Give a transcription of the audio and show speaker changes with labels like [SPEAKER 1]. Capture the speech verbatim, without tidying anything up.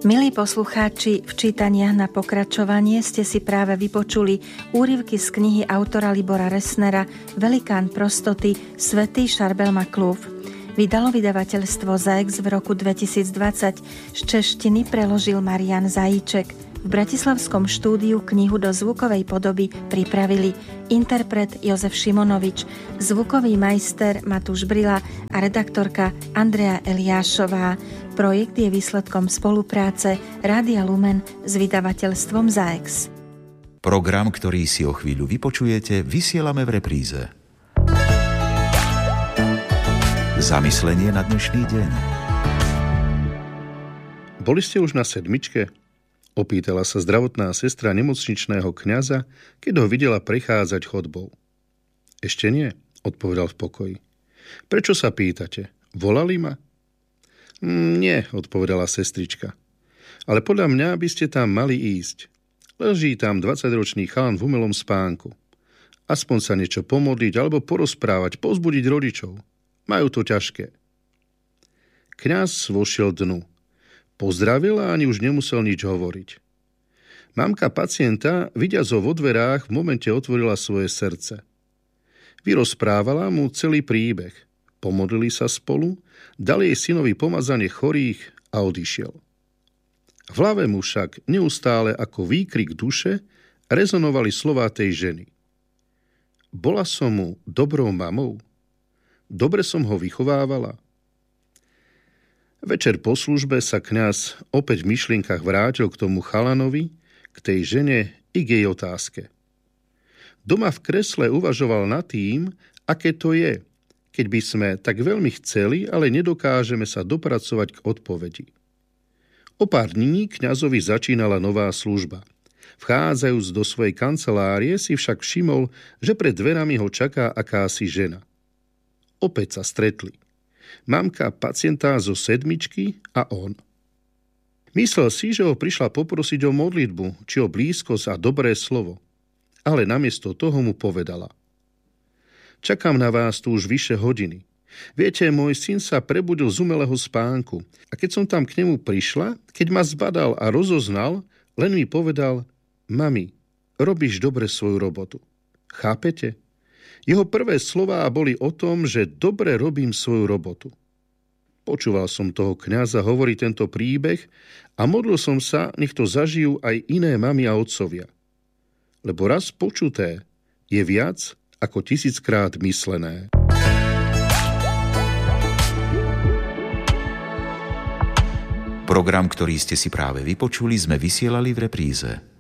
[SPEAKER 1] Milí poslucháči, v čítaniach na pokračovanie ste si práve vypočuli úryvky z knihy autora Libora Resnera Velikán prostoty Svätý Šarbel Maklúf. Vydalo vydavateľstvo Zaex v roku dvetisícdvadsať. Z češtiny preložil Marian Zajíček. V bratislavskom štúdiu knihu do zvukovej podoby pripravili interpret Jozef Šimonovič, zvukový majster Matúš Brila a redaktorka Andrea Eliášová. Projekt je výsledkom spolupráce Rádia Lumen s vydavateľstvom Zaex.
[SPEAKER 2] Program, ktorý si o chvíľu vypočujete, vysielame v repríze. Zamyslenie na dnešný deň.
[SPEAKER 3] Boli ste už na sedmičke? Opýtala sa zdravotná sestra nemocničného kňaza, keď ho videla prechádzať chodbou. Ešte nie, odpovedal v pokoji. Prečo sa pýtate? Volali ma? Mm, nie, odpovedala sestrička. Ale podľa mňa by ste tam mali ísť. Leží tam dvadsaťročný chalan v umelom spánku. Aspoň sa niečo pomodliť alebo porozprávať, povzbudiť rodičov. Majú to ťažké. Kňaz vošiel dnu. Pozdravil a ani už nemusel nič hovoriť. Mamka pacienta, vidiac ho vo dverách, v momente otvorila svoje srdce. Vyrozprávala mu celý príbeh. Pomodlili sa spolu, dali jej synovi pomazanie chorých a odišiel. V hlave mu však neustále ako výkrik duše rezonovali slová tej ženy. Bola som mu dobrou mamou? Dobre som ho vychovávala? Večer po službe sa kňaz opäť v myšlienkach vrátil k tomu chalanovi, k tej žene i k jej otázke. Doma v kresle uvažoval nad tým, aké to je, keď by sme tak veľmi chceli, ale nedokážeme sa dopracovať k odpovedi. O pár dní kňazovi začínala nová služba. Vchádzajúc do svojej kancelárie si však všimol, že pred dverami ho čaká akási žena. Opäť sa stretli. Mamka pacienta zo sedmičky a on. Myslel si, že ho prišla poprosiť o modlitbu, či o blízkosť a dobré slovo. Ale namiesto toho mu povedala. Čakám na vás tu už vyše hodiny. Viete, môj syn sa prebudil z umelého spánku a keď som tam k nemu prišla, keď ma zbadal a rozoznal, len mi povedal, mami, robíš dobre svoju robotu. Chápete? Jeho prvé slová boli o tom, že dobre robím svoju robotu. Počúval som toho kňaza hovoriť tento príbeh a modlil som sa, nech to zažijú aj iné mami a otcovia. Lebo raz počuté je viac ako tisíckrát myslené.
[SPEAKER 2] Program, ktorý ste si práve vypočuli, sme vysielali v repríze.